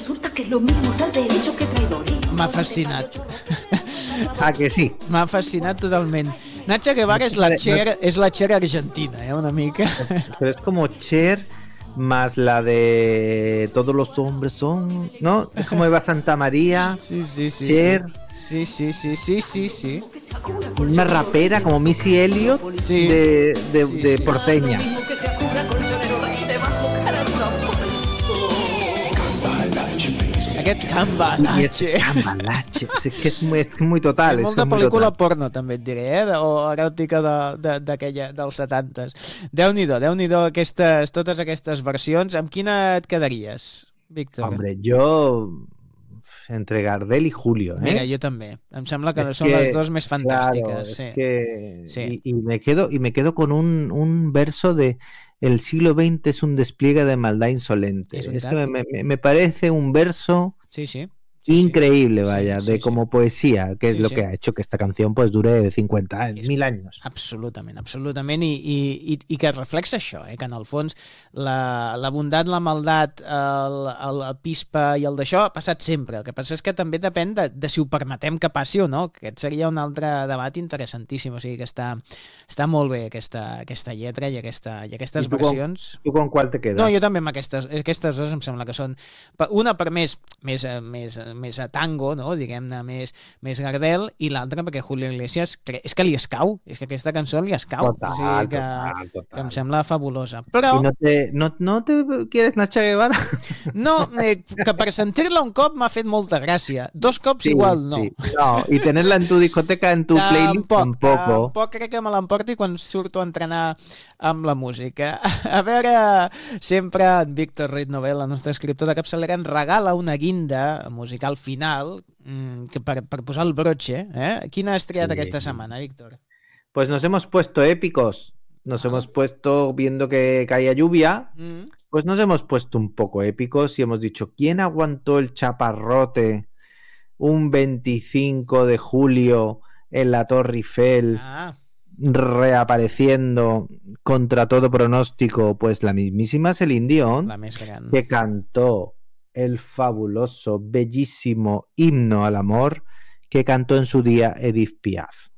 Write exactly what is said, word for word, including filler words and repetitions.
resulta que lo mismo es al derecho que traidoría. M'ha fascinat. Ah, que sí? M'ha fascinat totalment. Nacha Guevara és la Cher, és la Cher argentina, eh, una mica. Pero es como Cher más la de Todos los hombres son, ¿no? Es como Eva Santa María. Sí, sí, sí. Cher. Sí, sí, sí, sí, sí, sí. Una rapera como Missy Elliott Sí. de, de, Sí, de sí. porteña. Aquest Y es cambalache. cambalache. Es que es muy, es muy total. Hi ha es molta muy pel·lícula total. porno, també et diré, eh? O eròtica de, de, d'aquella, dels setantes. Déu-n'hi-do, Déu-n'hi-do aquestes, totes aquestes versions. Amb quina et quedaries, Víctor? Hombre, yo entre Gardel y Julio, ¿eh? Mira, jo també. Em sembla que Es són que, les dues més fantàstiques. claro, es sí. que Sí. y, y me quedo y me quedo con un, un verso de el siglo veinte es un despliegue de maldad insolente. Es Es que verdad. me, me- me parece un verso Sí, sí. Sí, increíble, sí. vaya, Sí, de sí, como poesía, que es Sí, lo sí. que ha hecho que esta canción pues dure cincuenta años, És- mil años. Absolutament, absolutament, i, i, i, i que reflexa això, eh? Que en el fons la, la bondat, la maldat, el, el, el pispa i el d'això ha passat sempre. El que passa és que també depèn de, de si ho permetem que passi o no. Aquest seria un altre debat interessantíssim, o sigui que està, està molt bé aquesta, aquesta lletra i, aquesta, i aquestes I tu com- versions. ¿Tú con cuál te quedas? No, jo també amb aquestes, aquestes dues em sembla que són pa- una per més més, eh, més, més a tango, no? Diguem-ne, més, més Gardel, i l'altra perquè Julio Iglesias cre- és que li escau, és que aquesta cançó li escau, Total, o sigui que, total, total. que em sembla fabulosa. Però ¿Y no te, no, no te quieres Nacha Guevara? no, eh, que per sentir-la un cop m'ha fet molta gràcia, dos cops Sí, igual no. sí. No, y tenerla en tu discoteca, en tu playlist, tampoco. Tampoc crec que me l'emporti quan surto a entrenar amb la música. A veure, sempre en Víctor Ruiz Novel, la nostra escriptor de capçalera, ens regala una guinda musical final mm, que per, per posar el broche. Eh? Quina has triat Sí. aquesta setmana, Víctor? Pues nos hemos puesto épicos. Nos Ah. hemos puesto, viendo que caía lluvia, Mm. pues nos hemos puesto un poco épicos y hemos dicho, ¿quién aguantó el chaparrote un veinticinco de julio en la Torre Eiffel, Ah, reapareciendo contra todo pronóstico? Pues la mismísima Celine Dion, la més gran. que cantó el fabuloso, bellísimo himno al amor que cantó en su día Edith Piaf.